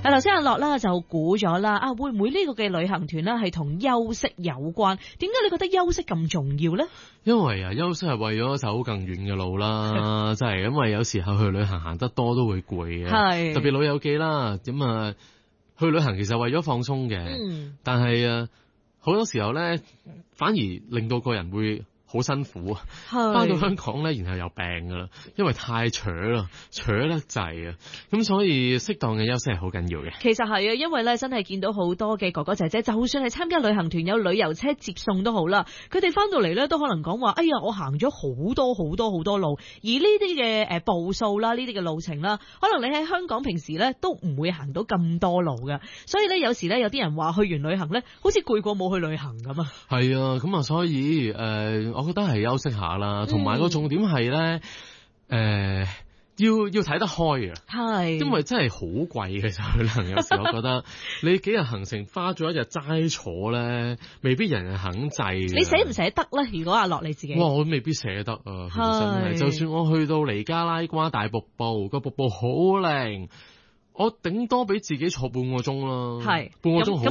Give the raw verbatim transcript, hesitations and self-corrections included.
啊，頭先阿樂啦就估咗啦，啊會唔會呢個嘅旅行團咧係同休息有關？點解你覺得休息咁重要咧？ 因為啊，休息係為咗走更遠嘅路啦，真係因為有時候去旅行行得多都會攰嘅， 係特別老友記啦，咁啊去旅行其實為咗放鬆嘅， 嗯、 但係啊好多時候咧反而令到個人會好辛苦啊！翻到香港咧，然後又病噶啦，因為太扯啦，扯得滯啊！咁所以適當嘅休息係好緊要嘅。 其實係啊，因為咧真係見到好多嘅哥哥姐姐，就算係參加旅行團有旅遊車接送都好啦，佢哋翻到嚟咧都可能講話：哎呀，我行咗好多好多好多路，而呢啲嘅誒步數啦，呢啲嘅路程啦，可能你喺香港平時咧都唔會行到咁多路㗎。所以咧有時咧有啲人話去完旅行咧，好似攰過冇去旅行咁啊。 係啊，咁啊，所以誒、呃，我覺得係休息下啦，同埋個重點係咧，誒、呃，要要睇得開啊，係，因為真係好貴嘅就旅行，有時我覺得你幾日行程花咗一日齋坐咧，未必人人肯制。 你捨唔捨得咧？如果阿樂你自己， 哇，我未必捨得啊，其實真係，就算我去到尼加拉瓜大瀑布，個瀑布好靚。我頂多俾自己坐半個鐘啦，係半個鐘好